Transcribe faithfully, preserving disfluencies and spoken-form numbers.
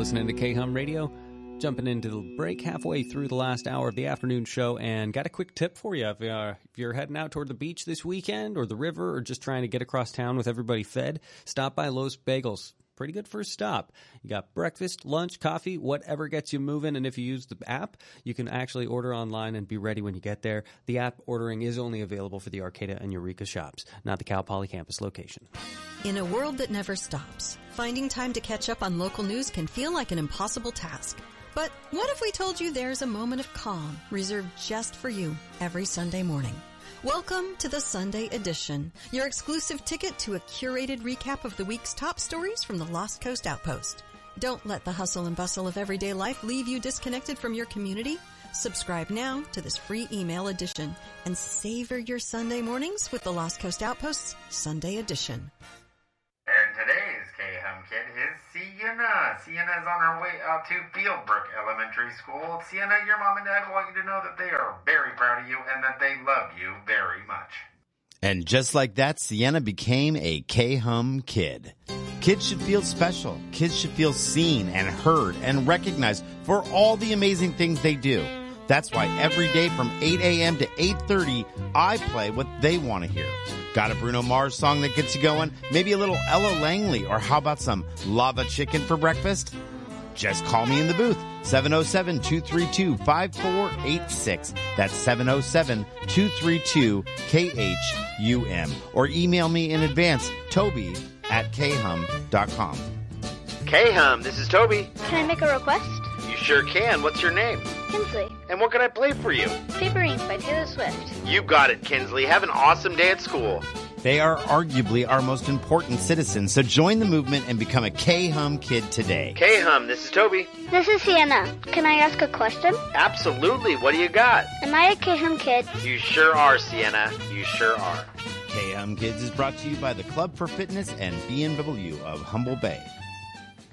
listening to K-Hum Radio. Jumping into the break halfway through the last hour of the afternoon show, and got a quick tip for you. If, uh, if you're heading out toward the beach this weekend or the river or just trying to get across town with everybody fed, stop by Los Bagels. Pretty good first stop. You got breakfast, lunch, coffee, whatever gets you moving. And if you use the app, you can actually order online and be ready when you get there. The app ordering is only available for the Arcata and Eureka shops, not the Cal Poly campus location. In a world that never stops, finding time to catch up on local news can feel like an impossible task. But what if we told you there's a moment of calm reserved just for you every Sunday morning? Welcome to the Sunday Edition, your exclusive ticket to a curated recap of the week's top stories from the Lost Coast Outpost. Don't let the hustle and bustle of everyday life leave you disconnected from your community. Subscribe now to this free email edition and savor your Sunday mornings with the Lost Coast Outpost's Sunday Edition. And today's K-Hum Kid is Sienna. Sienna is on her way out to Fieldbrook Elementary School. Sienna, your mom and dad want you to know that they are very proud of you and that they love you very much. And just like that, Sienna became a K-Hum Kid. Kids should feel special. Kids should feel seen and heard and recognized for all the amazing things they do. That's why every day from eight a.m. to eight thirty, I play what they want to hear. Got a Bruno Mars song that gets you going? Maybe a little Ella Langley, or how about some lava chicken for breakfast? Just call me in the booth, seven oh seven, two three two, five four eight six. That's seven oh seven, two three two, K H U M. Or email me in advance, Toby at K hum dot com. K-Hum, this is Toby. Can I make a request? You sure can. What's your name? Kinsley. And what can I play for you? Paper Rings by Taylor Swift. You got it, Kinsley. Have an awesome day at school. They are arguably our most important citizens, so join the movement and become a K-Hum Kid today. K-Hum, this is Toby. This is Sienna. Can I ask a question? Absolutely. What do you got? Am I a K-Hum Kid? You sure are, Sienna. You sure are. K-Hum Kids is brought to you by the Club for Fitness and B M W of Humble Bay.